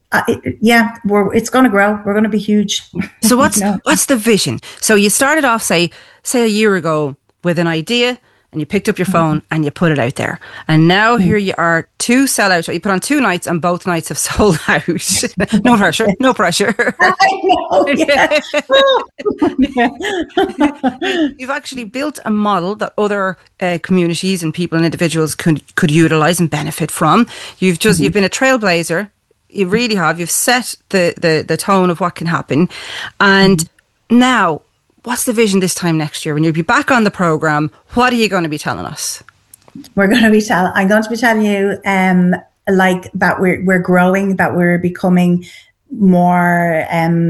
it's going to grow. We're going to be huge. So what's the vision? So you started off, say a year ago with an idea, and you picked up your phone and you put it out there. And now here you are, 2 sellouts. You put on 2 nights and both nights have sold out. No pressure, no pressure. I know, yeah. You've actually built a model that other communities and people and individuals could utilise and benefit from. You've been a trailblazer. You really have. You've set the tone of what can happen. And now, what's the vision this time next year? When you'll be back on the programme, what are you going to be telling us? I'm going to be telling you that we're growing, that we're becoming more,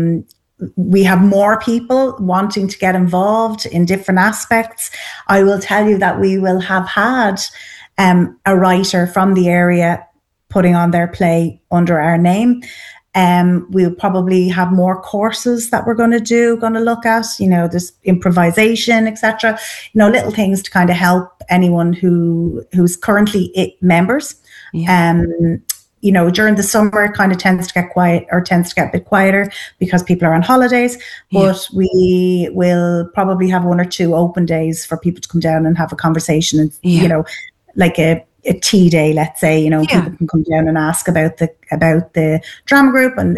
we have more people wanting to get involved in different aspects. I will tell you that we will have had a writer from the area putting on their play under our name. We'll probably have more courses that we're going to look at, this improvisation, etc. Little things to kind of help anyone who's currently members. Yeah. During the summer it kind of tends to get quiet, or tends to get a bit quieter because people are on holidays, but we will probably have 1 or 2 open days for people to come down and have a conversation and, like a tea day, let's say, people can come down and ask about the drama group. And,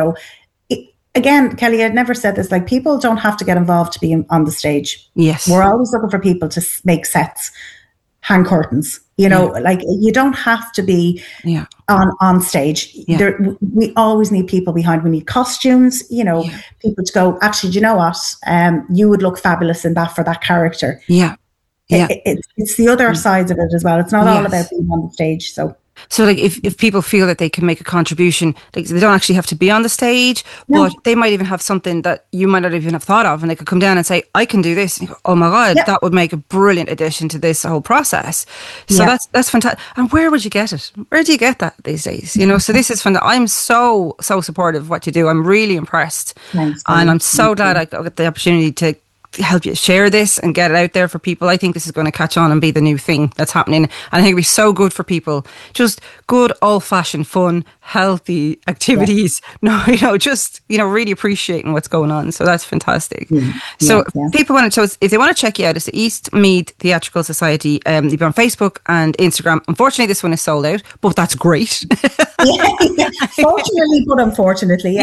again, Kelly, I'd never said this, like, people don't have to get involved to be on the stage. Yes. We're always looking for people to make sets, hang curtains, like, you don't have to be on stage. Yeah. We always need people behind. We need costumes, people to go, actually, do you know what? You would look fabulous in that for that character. Yeah. Yeah. It's the other sides of it as well. It's not all about being on the stage. So like if people feel that they can make a contribution, like they don't actually have to be on the stage, but they might even have something that you might not even have thought of, and they could come down and say, I can do this. And you go, oh my God, that would make a brilliant addition to this whole process. So that's fantastic. And where would you get it? Where do you get that these days? So this is fantastic. I'm so supportive of what you do. I'm really impressed. Thanks, and I'm so glad I got the opportunity to help you share this and get it out there for people. I think this is going to catch on and be the new thing that's happening, and I think it'll be so good for people. Just good old-fashioned fun, healthy activities. Just really appreciating what's going on. So that's fantastic. People want to, if they want to check you out, it's the East Meath Theatrical Society. You'll be on Facebook and Instagram. Unfortunately, this one is sold out, but that's great. Fortunately, but unfortunately,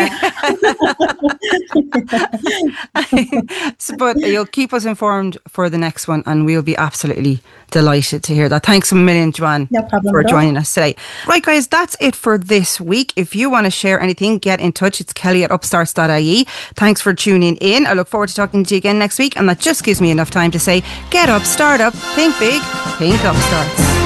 But you'll keep us informed for the next one, and we'll be absolutely delighted to hear that. Thanks a million, Joanne, for joining us today. Right, guys, that's it for this week. If you want to share anything, get in touch. It's kelly@upstarts.ie. Thanks for tuning in. I look forward to talking to you again next week, and that just gives me enough time to say, get up, start up, think big, think Upstarts.